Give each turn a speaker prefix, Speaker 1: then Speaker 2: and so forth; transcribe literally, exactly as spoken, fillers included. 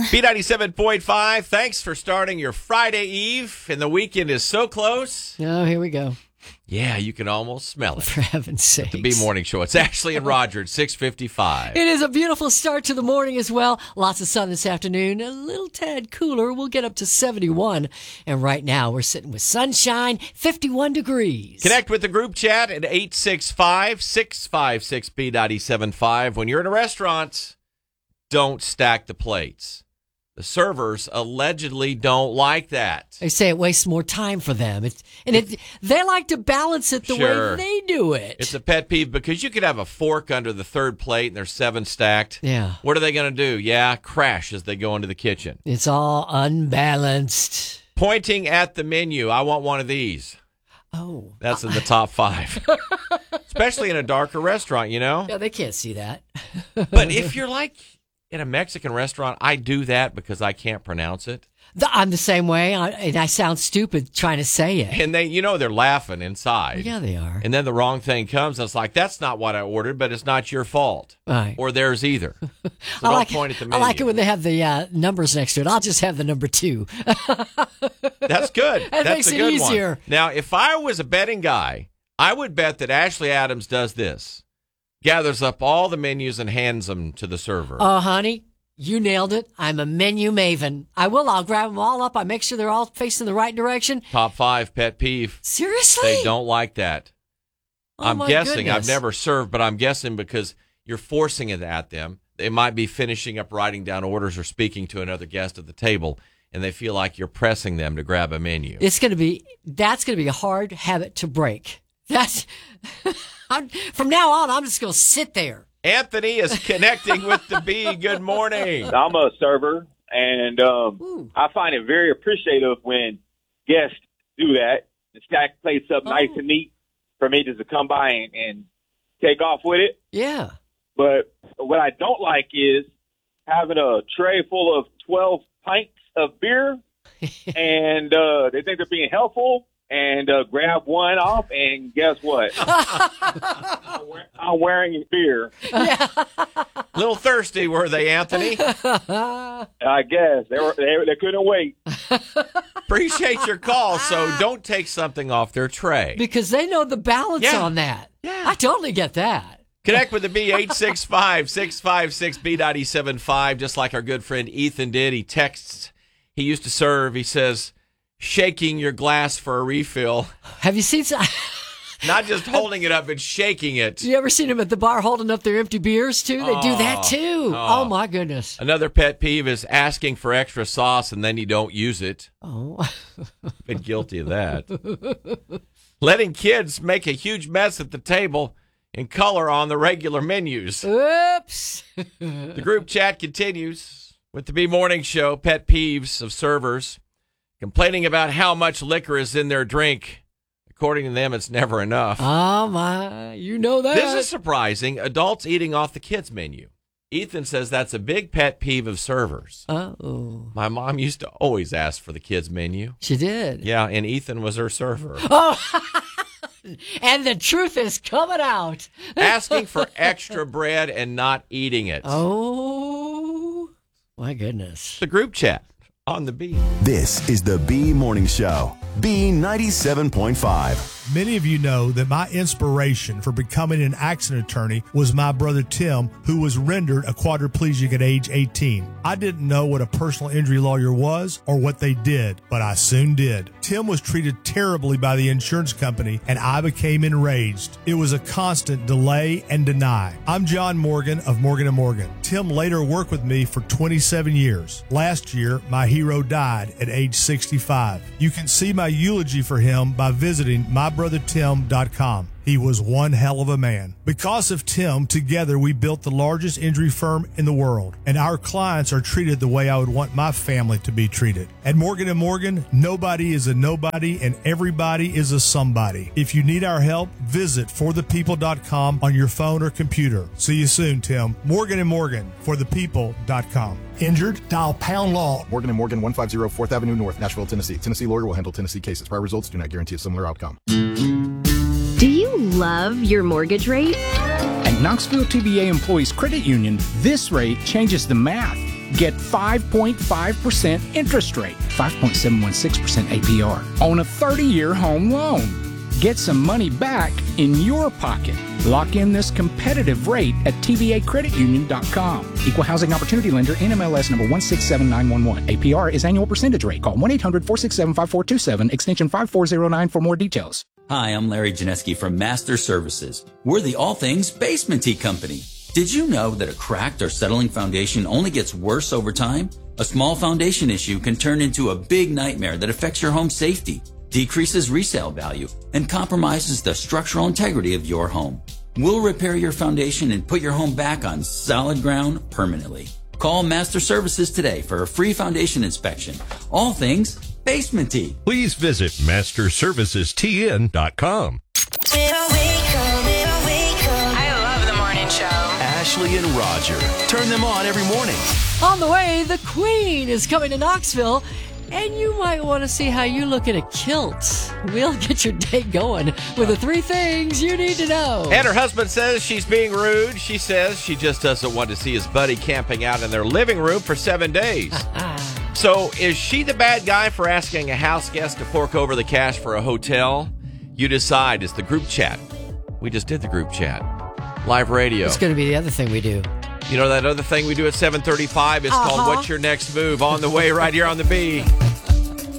Speaker 1: B ninety-seven point five, thanks for starting your Friday Eve, and the weekend is so close.
Speaker 2: Oh, here we go.
Speaker 1: Yeah, you can almost smell it.
Speaker 2: For heaven's sake.
Speaker 1: The B Morning Show. It's Ashley and Roger at six fifty-five.
Speaker 2: It is a beautiful start to the morning as well. Lots of sun this afternoon. A little tad cooler. We'll get up to seventy-one. And right now we're sitting with sunshine, fifty-one degrees.
Speaker 1: Connect with the group chat at eight six five, six five six, B nine seven five. When you're in a restaurant, don't stack the plates. The servers allegedly don't like that.
Speaker 2: They say it wastes more time for them. It's, and it, they like to balance it the
Speaker 1: Sure.
Speaker 2: way they do it.
Speaker 1: It's a pet peeve because you could have a fork under the third plate and there's seven stacked.
Speaker 2: Yeah.
Speaker 1: What are they going to do? Yeah, crash as they go into the kitchen.
Speaker 2: It's all unbalanced.
Speaker 1: Pointing at the menu. I want one of these.
Speaker 2: Oh.
Speaker 1: That's in the top five. Especially in a darker restaurant, you know?
Speaker 2: Yeah, they can't see that.
Speaker 1: But if you're like in a Mexican restaurant, I do that because I can't pronounce it.
Speaker 2: The, I'm the same way, I, and I sound stupid trying to say it.
Speaker 1: And they, you know, they're laughing inside.
Speaker 2: Yeah, they are.
Speaker 1: And then the wrong thing comes, and it's like, that's not what I ordered, but it's not your fault.
Speaker 2: Right.
Speaker 1: Or theirs either. So
Speaker 2: I
Speaker 1: don't
Speaker 2: like
Speaker 1: point at the
Speaker 2: I
Speaker 1: menu.
Speaker 2: like it when they have the uh, numbers next to it. I'll just have the number two.
Speaker 1: That's good.
Speaker 2: That
Speaker 1: That's
Speaker 2: makes
Speaker 1: a
Speaker 2: it
Speaker 1: good
Speaker 2: easier.
Speaker 1: one. Now, if I was a betting guy, I would bet that Ashley Adams does this. Gathers up all the menus and hands them to the server.
Speaker 2: Oh, honey, you nailed it. I'm a menu maven. I will. I'll grab them all up. I make sure they're all facing the right direction.
Speaker 1: Top five pet peeve.
Speaker 2: Seriously?
Speaker 1: They don't like that.
Speaker 2: Oh,
Speaker 1: I'm
Speaker 2: my
Speaker 1: guessing.
Speaker 2: goodness.
Speaker 1: I've never served, but I'm guessing because you're forcing it at them. They might be finishing up writing down orders or speaking to another guest at the table, and they feel like you're pressing them to grab a menu.
Speaker 2: It's going to be, that's going to be a hard habit to break. That's, I'm, from now on, I'm just going to sit there.
Speaker 1: Anthony is connecting with the B. Good morning.
Speaker 3: I'm a server, and um, I find it very appreciative when guests do that and stack plates up
Speaker 2: Oh.
Speaker 3: nice and neat for me just to come by and, and take off with it.
Speaker 2: Yeah.
Speaker 3: But what I don't like is having a tray full of twelve pints of beer, and uh, they think they're being helpful, and uh, grab one off, and guess what? I'm, wear- I'm wearing his beer.
Speaker 1: A little thirsty, were they, Anthony?
Speaker 3: I guess they were. They, they couldn't wait.
Speaker 1: Appreciate your call, so don't take something off their tray.
Speaker 2: Because they know the balance
Speaker 1: Yeah.
Speaker 2: on that.
Speaker 1: Yeah.
Speaker 2: I totally get that.
Speaker 1: Connect with the B, eight six five, six five six, B nine seven five, just like our good friend Ethan did. He texts, he used to serve, he says, shaking your glass for a refill.
Speaker 2: Have you seen some,
Speaker 1: Not just holding it up, but shaking it.
Speaker 2: you ever seen them at the bar holding up their empty beers too? They do that too.
Speaker 1: Oh.
Speaker 2: Oh, my goodness.
Speaker 1: Another pet peeve is asking for extra sauce and then you don't use it.
Speaker 2: Oh.
Speaker 1: Been guilty of that. Letting kids make a huge mess at the table and color on the regular menus.
Speaker 2: Oops.
Speaker 1: The group chat continues with the B Morning Show. Pet peeves of servers complaining about how much liquor is in their drink. According to them, it's never enough.
Speaker 2: Oh, my. You know that.
Speaker 1: This is surprising. Adults eating off the kids' menu. Ethan says that's a big pet peeve of servers.
Speaker 2: Uh-oh.
Speaker 1: My mom used to always ask for the kids' menu.
Speaker 2: She did.
Speaker 1: Yeah, and Ethan was her server.
Speaker 2: Oh, and the truth is coming out.
Speaker 1: Asking for extra bread and not eating it.
Speaker 2: Oh, my goodness.
Speaker 1: The group chat on the B.
Speaker 4: This is the B Morning Show. B ninety-seven point five.
Speaker 5: Many of you know that my inspiration for becoming an accident attorney was my brother Tim, who was rendered a quadriplegic at age eighteen. I didn't know what a personal injury lawyer was or what they did, but I soon did. Tim was treated terribly by the insurance company, and I became enraged. It was a constant delay and deny. I'm John Morgan of Morgan and Morgan. Tim later worked with me for twenty-seven years. Last year, my hero died at age sixty-five. You can see my eulogy for him by visiting my brother tim dot com. He was one hell of a man. Because of Tim, together we built the largest injury firm in the world, and our clients are treated the way I would want my family to be treated. At Morgan and Morgan, nobody is a nobody and everybody is a somebody. If you need our help, visit for the people dot com on your phone or computer. See you soon, Tim. Morgan and Morgan, for the people dot com. Injured? Dial pound law.
Speaker 6: Morgan and Morgan, one fifty fourth Avenue North, Nashville, Tennessee. Tennessee lawyer will handle Tennessee cases. Prior results do not guarantee a similar outcome.
Speaker 7: Do you love your mortgage rate?
Speaker 8: At Knoxville T B A Employees Credit Union, this rate changes the math. Get five point five percent interest rate, five point seven one six percent A P R, on a thirty-year home loan. Get some money back in your pocket. Lock in this competitive rate at T V A credit union dot com. Equal Housing Opportunity Lender, N M L S number one six seven nine one one. A P R is annual percentage rate. Call one eight hundred four six seven five four two seven, extension five four zero nine for more details.
Speaker 9: Hi, I'm Larry Janeski from Master Services. We're the all things basement-y company. Did you know that a cracked or settling foundation only gets worse over time? A small foundation issue can turn into a big nightmare that affects your home safety, decreases resale value, and compromises the structural integrity of your home. We'll repair your foundation and put your home back on solid ground permanently. Call Master Services today for a free foundation inspection. All things basement-y.
Speaker 10: Please visit master services t n dot com.
Speaker 11: I love the morning show.
Speaker 12: Ashley and Roger. Turn them on every morning.
Speaker 2: On the way, the Queen is coming to Knoxville, and you might want to see how you look in a kilt. We'll get your day going with the three things you need to know.
Speaker 1: And her husband says she's being rude. She says she just doesn't want to see his buddy camping out in their living room for seven days. So is she the bad guy for asking a house guest to fork over the cash for a hotel? You decide. It's the group chat. We just did the group chat. Live radio.
Speaker 2: It's going to be the other thing we do.
Speaker 1: You know that other thing we do at seven thirty-five is
Speaker 2: uh-huh.
Speaker 1: called What's Your Next Move? On the way right here on the B.